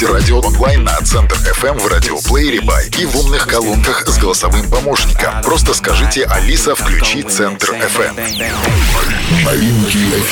Слушайте радио онлайн на Центр FM в радиоплеере Бай и в умных колонках с голосовым помощником. Просто скажите: «Алиса, включи Центр FM».